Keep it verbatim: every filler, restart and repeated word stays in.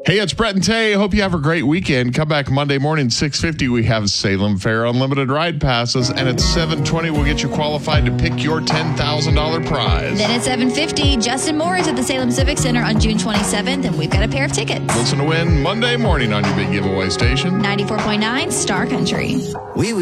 Hey, it's Brett and Tay. Hope you have a great weekend. Come back Monday morning, six fifty. We have Salem Fair Unlimited Ride Passes. And at seven twenty, we'll get you qualified to pick your ten thousand dollars prize. Then at seven fifty, Justin Moore is at the Salem Civic Center on June twenty-seventh, and we've got a pair of tickets. Listen to win Monday morning on your big giveaway station. ninety-four point nine Star Country. We